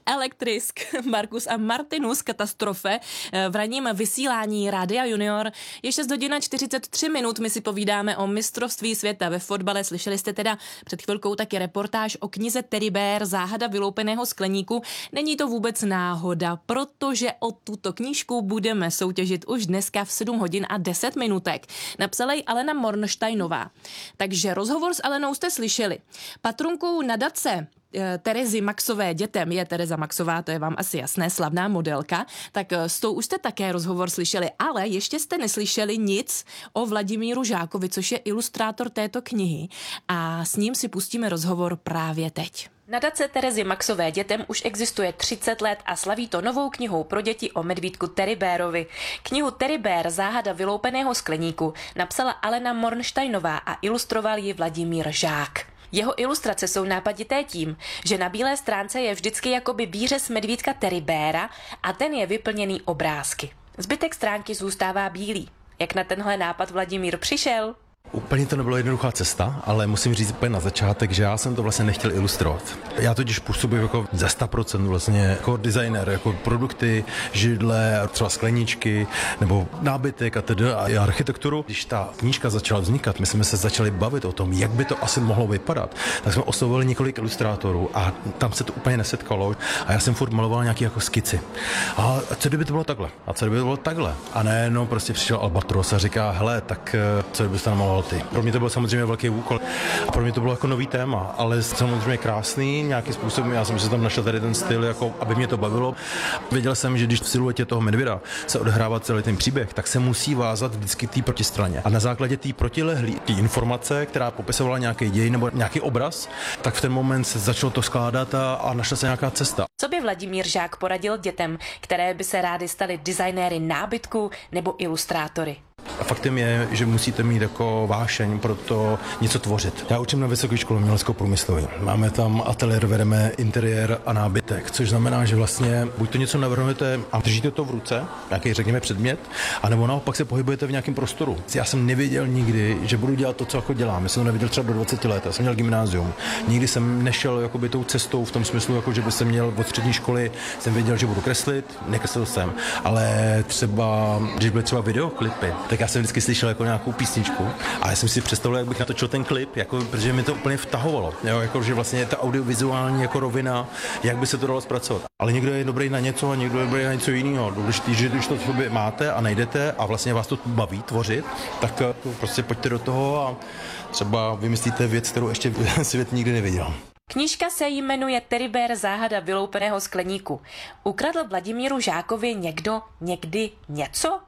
Elektrisk, Marcus a Martinus katastrofe v ranním vysílání Rádia Junior. Je 6 hodin a 43 minut, my si povídáme o mistrovství světa ve fotbale. Slyšeli jste teda před chvilkou taky reportáž o knize Teddy Bear, záhada vyloupeného skleníku. Není to vůbec náhoda, protože o tuto knížku budeme soutěžit už dneska v 7 hodin a 10 minutek. Napsala ji Alena Mornsteinová. Takže rozhovor s Alenou jste slyšeli. Patronkou nadace Terezy Maxové dětem je Tereza Maxová, to je vám asi jasné, slavná modelka, tak s tou už jste také rozhovor slyšeli, ale ještě jste neslyšeli nic o Vladimíru Žákovi, což je ilustrátor této knihy, a s ním si pustíme rozhovor právě teď. Nadace Terezy Maxové dětem už existuje 30 let a slaví to novou knihou pro děti o medvídku Teddy Bearovi. Knihu Teddy Bear, záhada vyloupeného skleníku, napsala Alena Mornsteinová a ilustroval ji Vladimír Žák. Jeho ilustrace jsou nápadité tím, že na bílé stránce je vždycky jakoby výřez medvídka Teddy Beara a ten je vyplněný obrázky. Zbytek stránky zůstává bílý. Jak na tenhle nápad Vladimír přišel? Úplně to nebyla jednoduchá cesta, ale musím říct úplně na začátek, že já jsem to vlastně nechtěl ilustrovat. Já totiž působím jako ze 100% vlastně jako designer, jako produkty, židle, třeba skleničky nebo nábytek a tedy a architekturu. Když ta knížka začala vznikat, my jsme se začali bavit o tom, jak by to asi mohlo vypadat, tak jsme oslovili několik ilustrátorů a tam se to úplně nesetkalo a já jsem furt maloval nějaký jako skici. A co kdyby to bylo takhle? A co kdyby to bylo takhle? A ne, no prostě přišel Albatros a říká, hele, tak co kdybyste namaloval ty? Pro mě to byl samozřejmě velký úkol. A pro mě to bylo jako nový téma, ale samozřejmě krásný nějakým způsobem. Já jsem si tam našel tady ten styl, jako aby mě to bavilo. Věděl jsem, že když v siluetě toho medvěda se odehrává celý ten příběh, tak se musí vázat vždycky té protistraně. A na základě té protilehlé informace, která popisovala nějaký děj nebo nějaký obraz, tak v ten moment se začalo to skládat a našla se nějaká cesta. Co by Vladimír Žák poradil dětem, které by se rády staly designéry nábytku nebo ilustrátory? A faktem je, že musíte mít jako vášeň pro to něco tvořit. Já učím na Vysoké škole umělecko-průmyslové. Máme tam ateliér, vedeme interiér a nábytek, což znamená, že vlastně buď to něco navrhujete a držíte to v ruce, nějaký řekněme předmět, anebo naopak se pohybujete v nějakém prostoru. Já jsem nevěděl nikdy, že budu dělat to, co jako dělám. Já jsem to nevěděl třeba do 20 let. Já jsem měl gymnázium. Nikdy jsem nešel jakoby tou cestou v tom smyslu, jako že by jsem měl od střední školy, jsem věděl, že budu kreslit, nekreslil jsem, ale třeba když byly třeba videoklipy, tak já jsem vždycky slyšel jako nějakou písničku a já jsem si představil, jak bych natočil ten klip, jako, protože mi to úplně vtahovalo, jo, jako, že vlastně ta audiovizuální jako rovina, jak by se to dalo zpracovat. Ale někdo je dobrý na něco a někdo je dobrý na něco jiného. Důležitý, že když to v sobě máte a najdete a vlastně vás to baví tvořit, tak prostě pojďte do toho a třeba vymyslíte věc, kterou ještě svět nikdy neviděl. Knížka se jmenuje Teddy Bear, záhada vyloupeného skleníku. Ukradl Vladimíru Žákovi někdo někdy něco?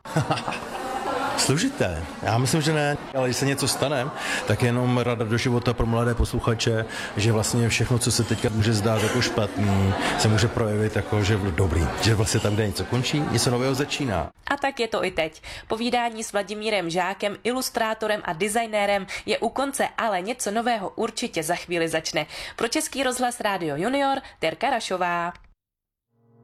Složité. Já myslím, že ne, ale když se něco stane, tak jenom rada do života pro mladé posluchače, že vlastně všechno, co se teďka může zdát jako špatný, se může projevit jako, že dobrý. Že vlastně tam, kde něco končí, něco nového začíná. A tak je to i teď. Povídání s Vladimírem Žákem, ilustrátorem a designérem je u konce, ale něco nového určitě za chvíli začne. Pro Český rozhlas Rádio Junior, Terka Rašová.